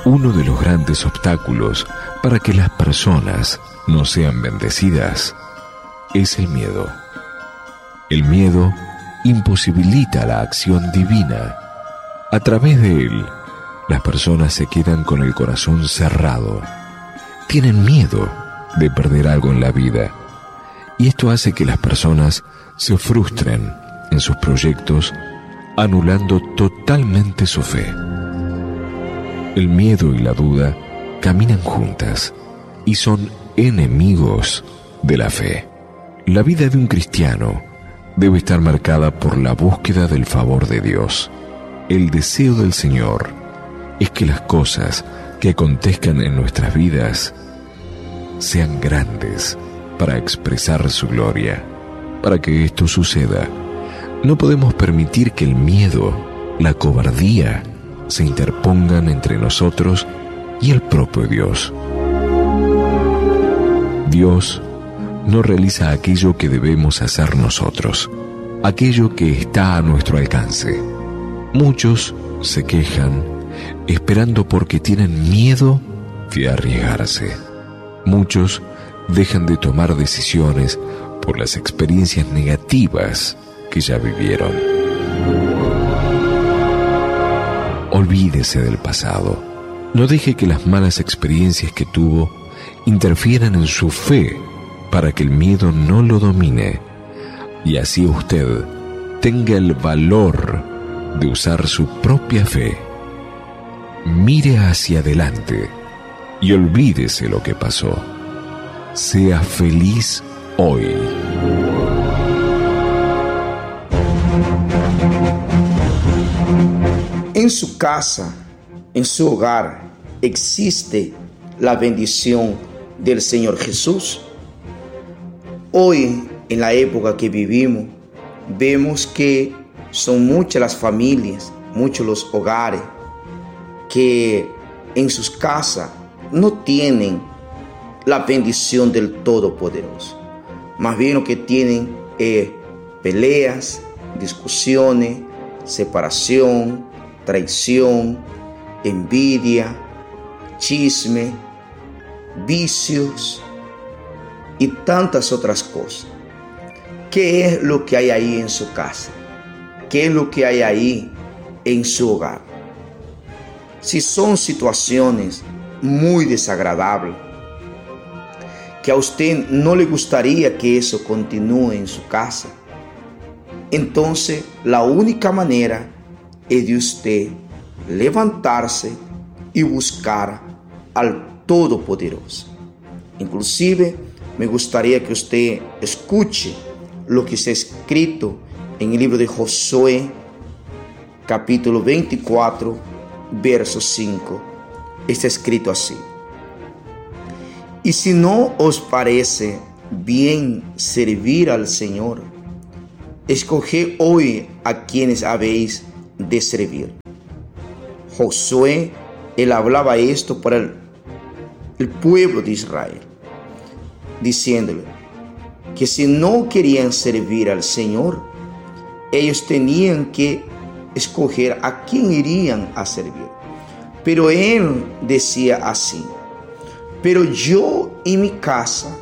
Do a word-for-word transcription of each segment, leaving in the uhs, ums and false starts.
Uno de los grandes obstáculos para que las personas no sean bendecidas es el miedo. El miedo imposibilita la acción divina. A través de él, las personas se quedan con el corazón cerrado. Tienen miedo de perder algo en la vida, y esto hace que las personas se frustren en sus proyectos, anulando totalmente su fe. El miedo y la duda caminan juntas y son enemigos de la fe. La vida de un cristiano debe estar marcada por la búsqueda del favor de Dios. El deseo del Señor es que las cosas que acontezcan en nuestras vidas sean grandes para expresar su gloria. Para que esto suceda, no podemos permitir que el miedo, la cobardía, se interpongan entre nosotros y el propio Dios. Dios no realiza aquello que debemos hacer nosotros, aquello que está a nuestro alcance. Muchos se quejan esperando porque tienen miedo de arriesgarse. Muchos dejan de tomar decisiones por las experiencias negativas que ya vivieron. Olvídese del pasado. No deje que las malas experiencias que tuvo interfieran en su fe para que el miedo no lo domine y así usted tenga el valor de usar su propia fe. Mire hacia adelante y olvídese lo que pasó. Sea feliz hoy. En su casa, en su hogar, existe la bendición del Señor Jesús. Hoy, en la época que vivimos, vemos que son muchas las familias, muchos los hogares que en sus casas no tienen la bendición del Todopoderoso. Más bien lo que tienen es peleas, discusiones, separación, traición, envidia, chisme, vicios y tantas otras cosas. ¿Qué es lo que hay ahí en su casa? ¿Qué es lo que hay ahí en su hogar? Si son situaciones muy desagradables, que a usted no le gustaría que eso continúe en su casa, entonces la única manera es de usted levantarse y buscar al Todopoderoso. Inclusive me gustaría que usted escuche lo que está escrito en el libro de Josué, capítulo veinticuatro, verso cinco. Está escrito así: y si no os parece bien servir al Señor, escoged hoy a quienes habéis de servir. Josué, él hablaba esto para el, el pueblo de Israel, diciéndole que si no querían servir al Señor, ellos tenían que escoger a quién irían a servir. Pero él decía así: pero yo y mi casa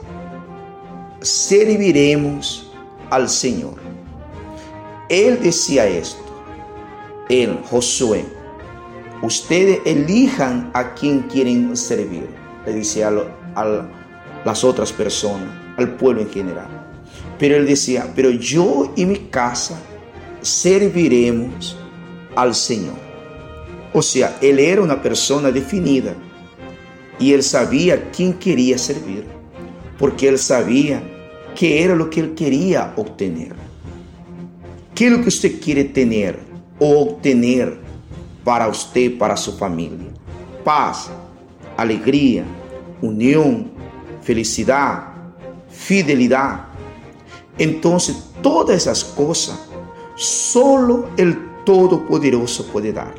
serviremos al Señor. Él decía esto, él, Josué: ustedes elijan a quién quieren servir. Le decía a, lo, a las otras personas, al pueblo en general. Pero él decía: pero yo y mi casa serviremos al Señor. O sea, él era una persona definida y él sabía quién quería servir, porque él sabía qué era lo que él quería obtener. ¿Qué es lo que usted quiere tener o obtener para usted, para su familia? Paz, alegría, unión, felicidad, fidelidad. Entonces, todas esas cosas solo el Todopoderoso puede dar.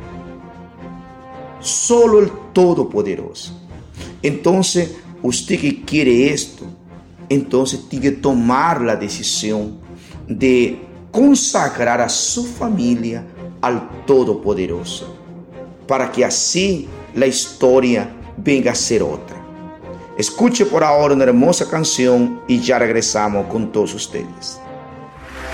Solo el Todopoderoso. Entonces, usted que quiere esto, entonces tiene que tomar la decisión de consagrar a su familia al Todopoderoso, para que así la historia venga a ser otra. Escuche por ahora una hermosa canción y ya regresamos con todos ustedes.